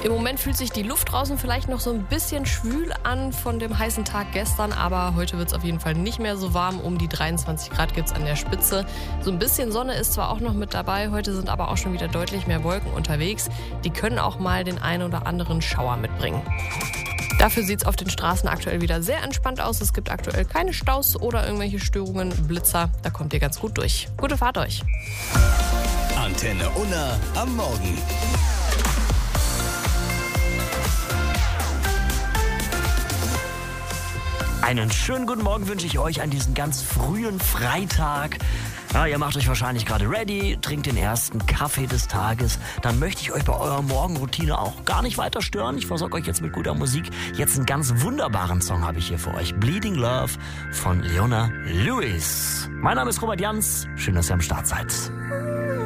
Im Moment fühlt sich die Luft draußen vielleicht noch so ein bisschen schwül an von dem heißen Tag gestern, aber heute wird es auf jeden Fall nicht mehr so warm. Um die 23 Grad gibt es an der Spitze. So ein bisschen Sonne ist zwar auch noch mit dabei, heute sind aber auch schon wieder deutlich mehr Wolken unterwegs. Die können auch mal den einen oder anderen Schauer mitbringen. Dafür sieht es auf den Straßen aktuell wieder sehr entspannt aus. Es gibt aktuell keine Staus oder irgendwelche Störungen, Blitzer. Da kommt ihr ganz gut durch. Gute Fahrt euch. Antenne Unna am Morgen. Einen schönen guten Morgen wünsche ich euch an diesem ganz frühen Freitag. Ja, ihr macht euch wahrscheinlich gerade ready, trinkt den ersten Kaffee des Tages. Dann möchte ich euch bei eurer Morgenroutine auch gar nicht weiter stören. Ich versorge euch jetzt mit guter Musik. Jetzt einen ganz wunderbaren Song habe ich hier für euch. Bleeding Love von Leona Lewis. Mein Name ist Robert Jans. Schön, dass ihr am Start seid.